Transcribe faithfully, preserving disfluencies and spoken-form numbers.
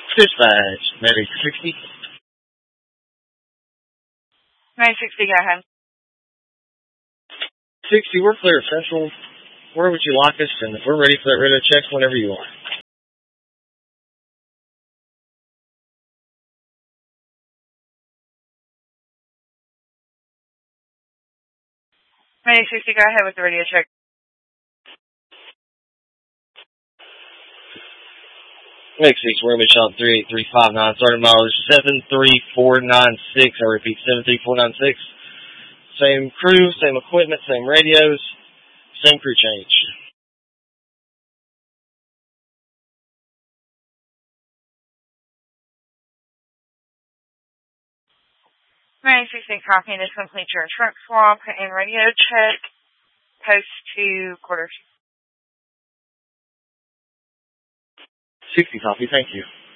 Dispatch, Medic sixty. nine sixty, go ahead. sixty, we're clear Central. Where would you like us? And we're ready for that radio check whenever you are. nine sixty, go ahead with the radio check. Next six, we're going to be shot three eight three five nine. Starting mileage seven three four nine six. I repeat, seven three four nine six. Same crew, same equipment, same radios, same crew change. nine sixty, copy to complete your truck swap and radio check. Post to quarters. sixty, copy, thank you.